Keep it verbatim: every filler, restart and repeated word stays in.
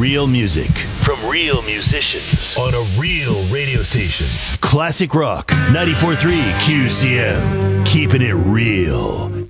real music from real musicians on a real radio station. Classic Rock ninety-four point three Q C M. Keeping it real.